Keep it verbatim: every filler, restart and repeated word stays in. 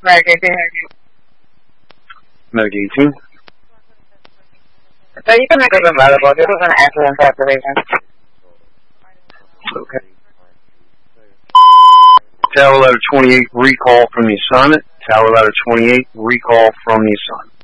Medic eighteen, Medic Medic eighteen. So you can make it available. This is an accident calculation. Okay. Tower ladder twenty-eight, recall from the assignment. Tower ladder twenty-eight, recall from the assignment.